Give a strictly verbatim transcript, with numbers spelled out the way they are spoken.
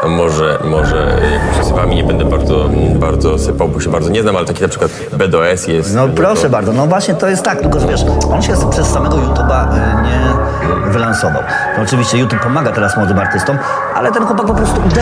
może, może jakimiś sypami, nie będę bardzo, bardzo sypał, bo się bardzo nie znam, ale taki na przykład B D O S jest. No proszę to... bardzo, no właśnie to jest tak, tylko że wiesz, on się przez samego YouTube'a nie wylansował. No, oczywiście YouTube pomaga teraz młodym artystom, ale ten chłopak po prostu uderza